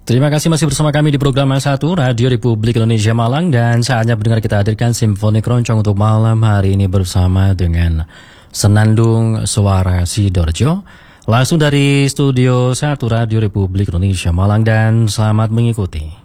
Terima kasih masih bersama kami di program A1 Radio Republik Indonesia Malang. Dan saatnya pendengar kita hadirkan Simfoni Keroncong untuk malam hari ini bersama dengan Senandung Suara Sidoarjo. Langsung dari Studio 1 Radio Republik Indonesia Malang, dan selamat mengikuti.